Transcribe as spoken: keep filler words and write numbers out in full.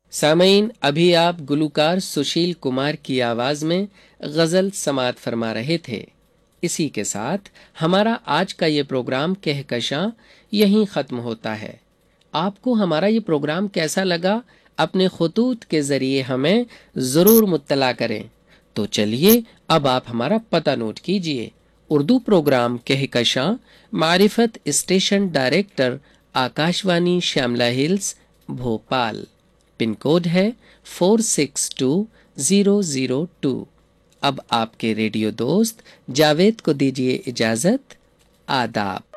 सामईन, अभी आप गुलूकार सुशील कुमार की आवाज में गजल समात फरमा रहे थे। इसी के साथ हमारा आज का ये प्रोग्राम कहकशां यहीं ख़त्म होता है। आपको हमारा ये प्रोग्राम कैसा लगा, अपने खुतूत के ज़रिए हमें ज़रूर मुत्तला करें। तो चलिए अब आप हमारा पता नोट कीजिए। Urdu programme Kahkashan, मारिफत station director, Akashvani Shyamala hills, Bhopal. Pin code है four six to zero zero two. अब आपके रेडियो दोस्त जावेद को दीजिए इजाज़त। आदाब।